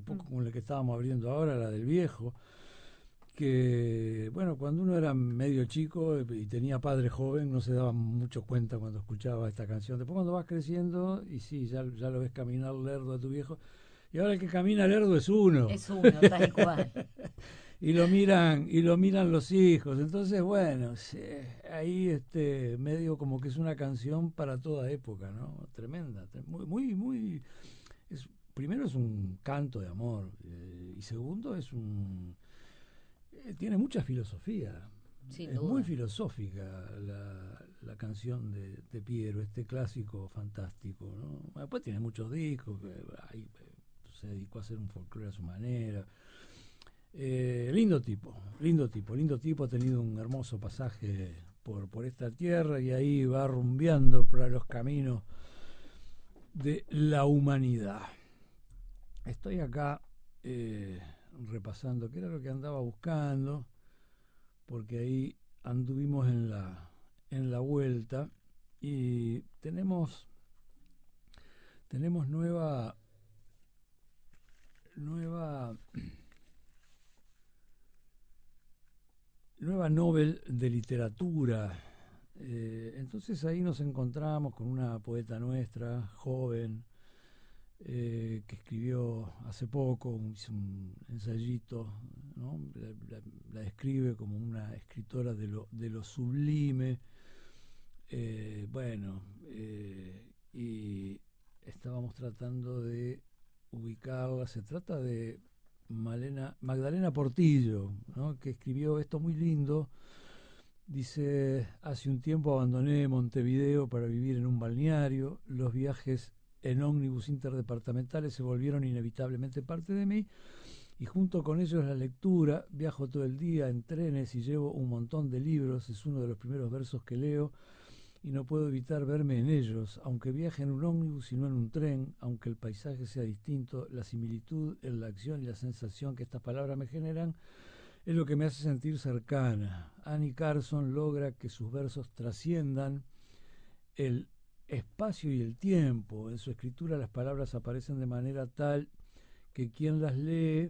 poco como la que estábamos abriendo ahora, la del viejo, que, bueno, cuando uno era medio chico y tenía padre joven, no se daba mucho cuenta cuando escuchaba esta canción. Después cuando vas creciendo, y sí, ya lo ves caminar lerdo a tu viejo, y ahora el que camina lerdo es uno. Es uno, tal cual. Y lo miran los hijos. Entonces, bueno, sí, ahí medio como que es una canción para toda época, ¿no? Tremenda, muy, primero es un canto de amor, y segundo tiene mucha filosofía. Sin Es muy duda. filosófica la canción de Piero, este clásico fantástico, ¿no? Bueno, después tiene muchos discos, ahí, se dedicó a hacer un folclore a su manera. Lindo tipo, ha tenido un hermoso pasaje por esta tierra y ahí va rumbeando por los caminos de la humanidad. Estoy acá eh, repasando qué era lo que andaba buscando, porque ahí anduvimos en la vuelta y tenemos nueva nueva Nobel de literatura. Entonces ahí nos encontramos con una poeta nuestra, joven, que escribió hace poco, hizo un ensayito, ¿no? La describe como una escritora de lo sublime. Bueno, y estábamos tratando de ubicarla. Se trata de Magdalena Portillo, ¿no? Que escribió esto muy lindo. Dice: hace un tiempo abandoné Montevideo para vivir en un balneario. Los viajes en ómnibus interdepartamentales se volvieron inevitablemente parte de mí, y junto con ellos la lectura. Viajo todo el día en trenes y llevo un montón de libros. Es uno de los primeros versos que leo y no puedo evitar verme en ellos, aunque viaje en un ómnibus y no en un tren, aunque el paisaje sea distinto. La similitud en la acción y la sensación que estas palabras me generan es lo que me hace sentir cercana. Annie Carson logra que sus versos trasciendan el espacio y el tiempo. En su escritura las palabras aparecen de manera tal que quien las lee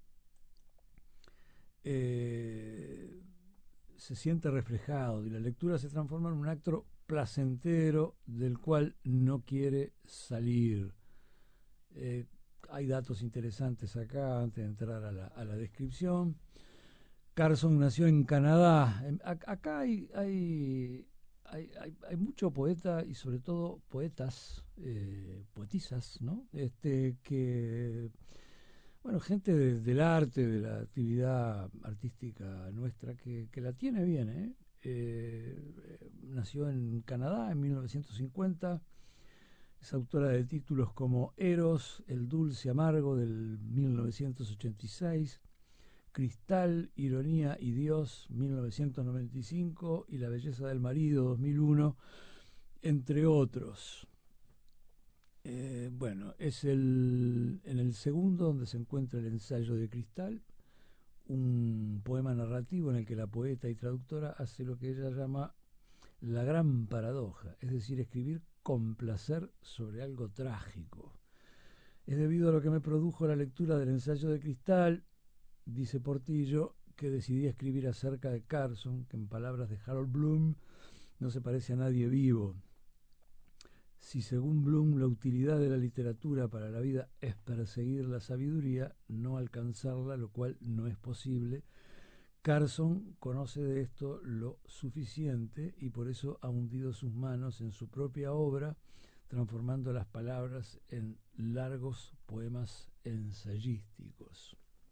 eh, se siente reflejado, y la lectura se transforma en un acto placentero del cual no quiere salir. Eh, Hay datos interesantes acá antes de entrar a la descripción. Carson nació en Canadá. Acá hay mucho poeta y sobre todo poetas, poetisas, ¿no? Que, bueno, gente del arte, de la actividad artística nuestra, que la tiene bien, ¿eh? Nació en Canadá en 1950. Es autora de títulos como Eros, El dulce amargo del 1986, Cristal, Ironía y Dios 1995 y La belleza del marido 2001, entre otros. Bueno, es en el segundo donde se encuentra el ensayo de Cristal, un poema narrativo en el que la poeta y traductora hace lo que ella llama la gran paradoja, es decir, escribir con placer sobre algo trágico. Es debido a lo que me produjo la lectura del ensayo de Cristal, dice Portillo, que decidí escribir acerca de Carson, que en palabras de Harold Bloom no se parece a nadie vivo. Si según Bloom la utilidad de la literatura para la vida es perseguir la sabiduría, no alcanzarla, lo cual no es posible, Carson conoce de esto lo suficiente y por eso ha hundido sus manos en su propia obra, transformando las palabras en largos poemas ensayísticos.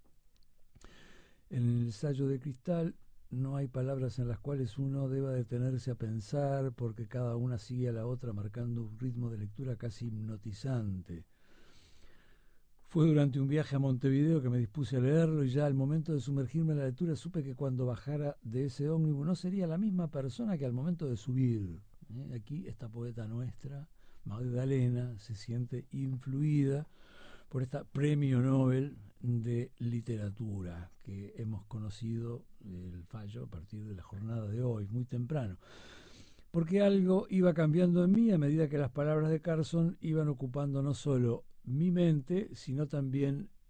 En el ensayo de Cristal no hay palabras en las cuales uno deba detenerse a pensar, porque cada una sigue a la otra marcando un ritmo de lectura casi hipnotizante. Fue durante un viaje a Montevideo que me dispuse a leerlo, y ya al momento de sumergirme en la lectura supe que cuando bajara de ese ómnibus no sería la misma persona que al momento de subir. Aquí esta poeta nuestra, Magdalena, se siente influida por esta premio Nobel de literatura que hemos conocido el fallo a partir de la jornada de hoy, muy temprano. Porque algo iba cambiando en mí a medida que las palabras de Carson iban ocupando no solo mi mente, sino también